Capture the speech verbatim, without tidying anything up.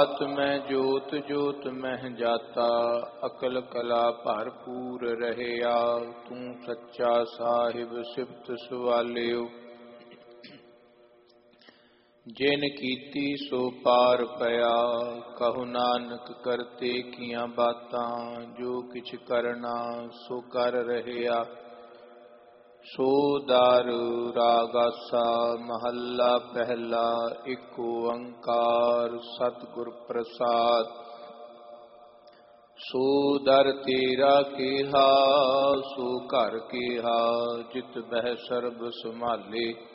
ਮੈਂ ਜੋਤ ਜੋਤ ਮਹਿ ਜਾਤਾ, ਅਕਲ ਕਲਾ ਭਰਪੂਰ ਰਹਿਆ। ਤੂੰ ਸੱਚਾ ਸਾਹਿਬ ਸਿਫਤ ਸਵਾਲਿਓ, ਜਿਨ ਕੀਤੀ ਸੋ ਪਾਰ ਪਿਆ। ਕਹੋ ਨਾਨਕ ਕਰਤੇ ਕੀਆਂ ਬਾਤਾਂ, ਜੋ ਕਿਛ ਕਰਨਾ ਸੋ ਕਰ ਰਹਿਆ। ਸੋ ਦਰ ਰਾਗਾਸਾ ਮਹੱਲਾ ਪਹਿਲਾ, ਏਕ ਓੰਕਾਰ ਸਤਿਗੁਰ ਪ੍ਰਸਾਦਿ। ਸੋ ਦਰ ਤੇਰਾ ਕੇਹਾ, ਸੋ ਘਰ ਕੇਹਾ, ਜਿਤ ਬਹਿ ਸਰਬ ਸੰਭਾਲੇ।